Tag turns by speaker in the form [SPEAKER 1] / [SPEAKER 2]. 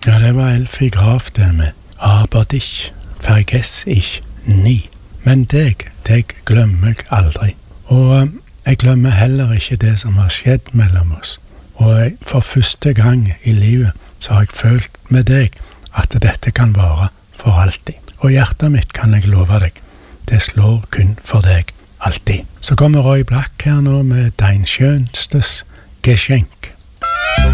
[SPEAKER 1] Ja, det var Elfie Graf det med aber dich vergess ich nie. Men deg glemmer jeg aldri. Og jeg glemmer heller ikke det som har skjedd mellom oss. Og for første gang i livet så har jeg følt med deg at dette kan vare for alltid. Og hjertet mitt kan jeg love deg, det slår kun for deg alltid. Så kommer Roy Black her nå med Dein schönstes Geschenk.